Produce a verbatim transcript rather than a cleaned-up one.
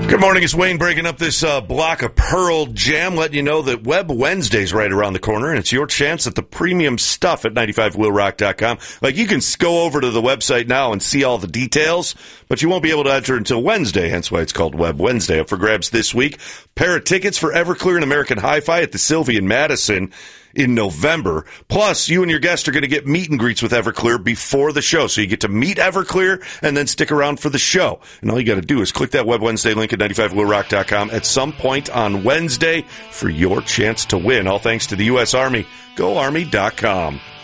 Good morning, it's Wayne breaking up this uh, block of Pearl Jam, letting you know that Web Wednesday's right around the corner, and it's your chance at the premium stuff at ninety-five will rock dot com. Like, you can go over to the website now and see all the details, but you won't be able to enter until Wednesday, hence why it's called Web Wednesday. Up for grabs this week, pair of tickets for Everclear and American Hi-Fi at the Sylvia in Madison in November. Plus, you and your guests are going to get meet and greets with Everclear before the show. So you get to meet Everclear and then stick around for the show. And all you got to do is click that Web Wednesday link at ninety-five will rock dot com at some point on Wednesday for your chance to win. All thanks to the U S Army. Go Army dot com.